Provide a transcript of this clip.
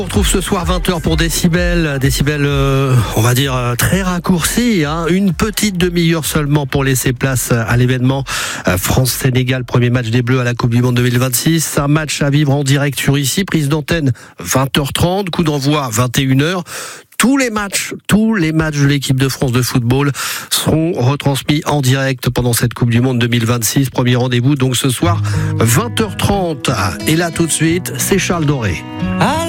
On retrouve ce soir 20h pour Décibel, on va dire très raccourci, une petite demi-heure seulement pour laisser place à l'événement France-Sénégal, premier match des Bleus à la Coupe du Monde 2026, un match à vivre en direct sur ici, prise d'antenne 20h30, coup d'envoi 21h. Tous les matchs de l'équipe de France de football seront retransmis en direct pendant cette Coupe du Monde 2026. Premier rendez-vous donc ce soir 20h30. Et là tout de suite, c'est Charles Doré.